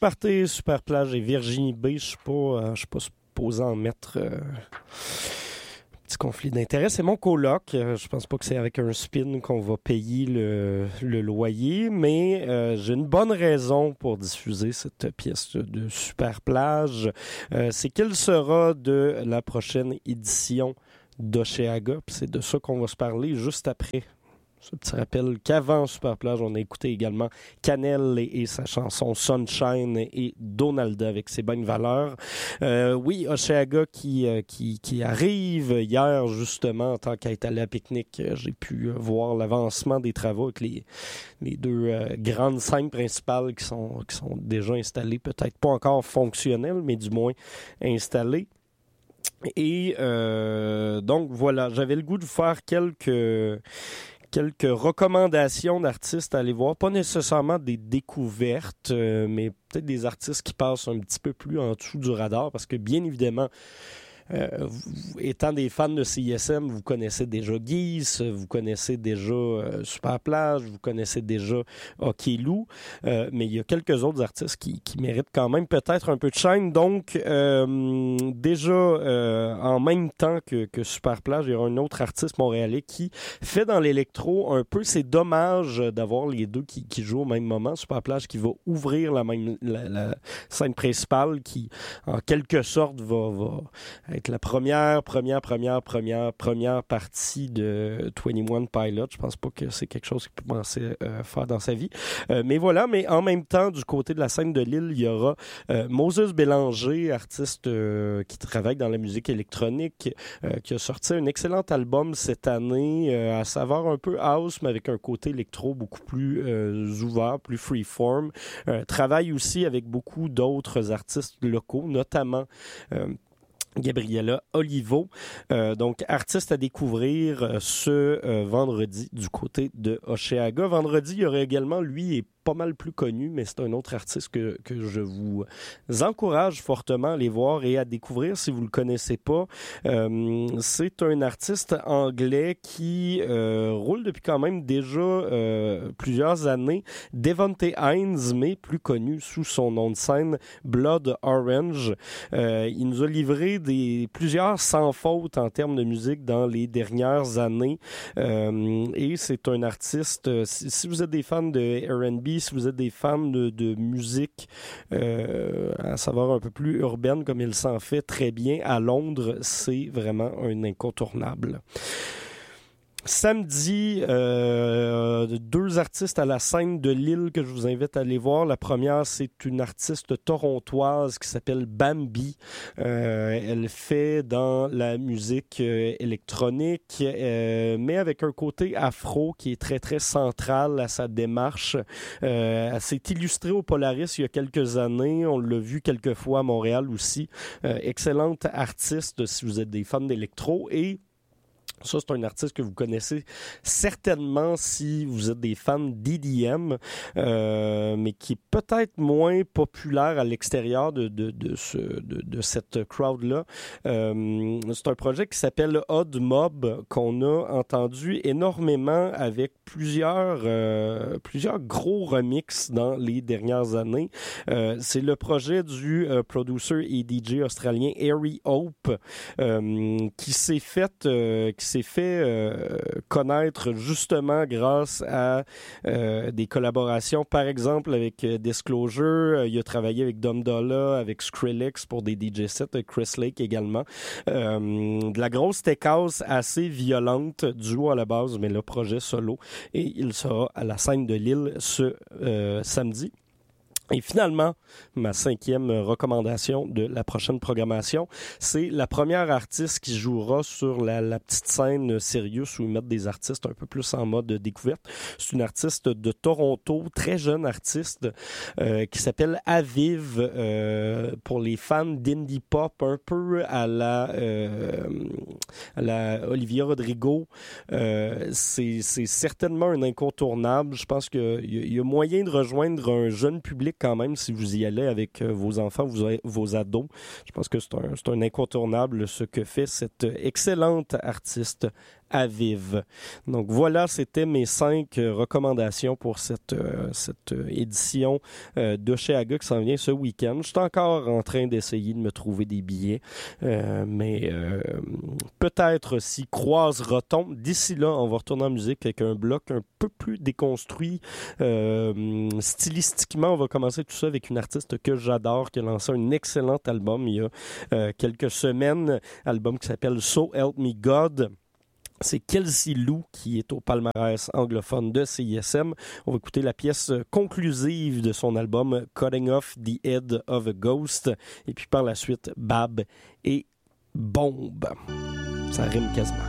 party, Super Plage et Virginie B. Je suis pas supposé en mettre petit conflit d'intérêt. C'est mon coloc. Je pense pas que c'est avec un spin qu'on va payer le loyer, mais j'ai une bonne raison pour diffuser cette pièce de Super Plage. C'est quelle sera de la prochaine édition d'Oshéaga. Puis c'est de ça qu'on va se parler juste après. Ce petit rappel qu'avant Super Plage, on a écouté également Canel et sa chanson Sunshine et Donalda avec ses bonnes valeurs. Oui, Oshéaga qui arrive hier justement en tant qu'étalé à pique-nique. J'ai pu voir l'avancement des travaux avec les deux grandes scènes principales qui sont déjà installées, peut-être pas encore fonctionnelles, mais du moins installées. Et donc voilà, j'avais le goût de vous faire quelques recommandations d'artistes à aller voir. Pas nécessairement des découvertes, mais peut-être des artistes qui passent un petit peu plus en dessous du radar, parce que bien évidemment, étant des fans de CISM, vous connaissez déjà Guise, vous connaissez déjà Super Plage, vous connaissez déjà Hockey Lou, mais il y a quelques autres artistes qui méritent quand même peut-être un peu de chaîne. Donc, déjà, en même temps que Super Plage, il y aura un autre artiste montréalais qui fait dans l'électro un peu. C'est dommage d'avoir les deux qui jouent au même moment. Super Plage qui va ouvrir la scène principale qui, en quelque sorte, va être la première partie de 21 Pilots. Je pense pas que c'est quelque chose qu'il peut penser faire dans sa vie. Mais voilà, mais en même temps, du côté de la scène de Lille, il y aura Moses Bélanger, artiste qui travaille dans la musique électronique, qui a sorti un excellent album cette année, à saveur un peu house, mais avec un côté électro beaucoup plus ouvert, plus freeform. Travaille aussi avec beaucoup d'autres artistes locaux, notamment Gabriella Olivo, donc artiste à découvrir ce vendredi du côté de Oshéaga. Vendredi, il y aurait également, lui, est pas mal plus connu, mais c'est un autre artiste que je vous encourage fortement à aller voir et à découvrir si vous le connaissez pas. C'est un artiste anglais qui roule depuis quand même déjà plusieurs années. Devonte Hines, mais plus connu sous son nom de scène Blood Orange. Il nous a livré plusieurs sans faute en termes de musique dans les dernières années. Et c'est un artiste, si vous êtes des fans de R&B, si vous êtes des fans de musique à savoir un peu plus urbaine, comme il s'en fait très bien à Londres, c'est vraiment un incontournable. Samedi, deux artistes à la scène de Lille que je vous invite à aller voir. La première, c'est une artiste torontoise qui s'appelle Bambi. Elle fait dans la musique électronique, mais avec un côté afro qui est très, très central à sa démarche. Elle s'est illustrée au Polaris il y a quelques années. On l'a vu quelques fois à Montréal aussi. Excellente artiste si vous êtes des fans d'électro. Et ça, c'est un artiste que vous connaissez certainement si vous êtes des fans d'EDM, mais qui est peut-être moins populaire à l'extérieur de cette crowd-là. C'est un projet qui s'appelle Odd Mob, qu'on a entendu énormément avec plusieurs gros remixes dans les dernières années. C'est le projet du producer et DJ australien Harry Hope, qui s'est fait connaître justement grâce à des collaborations, par exemple avec Disclosure. Il a travaillé avec Dom Dolla, avec Skrillex pour des DJ sets, avec Chris Lake également. De la grosse tech house assez violente, duo à la base, mais le projet solo. Et il sera à la scène de Lille ce samedi. Et finalement, ma 5e recommandation de la prochaine programmation, c'est la première artiste qui jouera sur la petite scène Sirius où ils mettent des artistes un peu plus en mode découverte. C'est une artiste de Toronto, très jeune artiste, qui s'appelle Aviv, pour les fans d'indie pop, un peu à la Olivia Rodrigo. C'est certainement un incontournable. Je pense qu'il y a moyen de rejoindre un jeune public quand même si vous y allez avec vos enfants, vos ados. Je pense que c'est un incontournable ce que fait cette excellente artiste Aviv. Donc voilà, c'était mes 5 recommandations pour cette édition de chez Aga qui s'en vient ce week-end. Je suis encore en train d'essayer de me trouver des billets, mais peut-être s'y croisera-t-on. D'ici là, on va retourner en musique avec un bloc un peu plus déconstruit. Stylistiquement, on va commencer tout ça avec une artiste que j'adore, qui a lancé un excellent album il y a quelques semaines, album qui s'appelle So Help Me God. C'est Kelsey Lou qui est au palmarès anglophone de CISM. On va écouter la pièce conclusive de son album Cutting Off the Head of a Ghost. Et puis par la suite, Bab et Bombe. Ça rime quasiment.